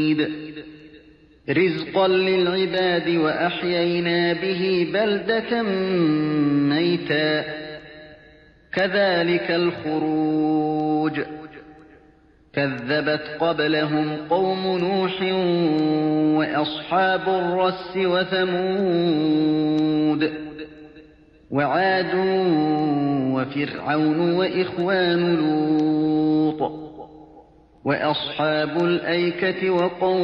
رزقا للعباد وأحيينا به بلدة ميتا كذلك الخروج كذبت قبلهم قوم نوح وأصحاب الرس وثمود وعاد وفرعون وإخوان لوط وأصحاب الأيكة وقوم